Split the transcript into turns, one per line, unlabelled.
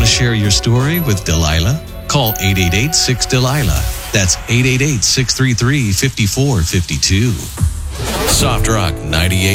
share your story with Delilah? Call 888-6-DELILAH. That's 888-633-5452. Soft Rock 98.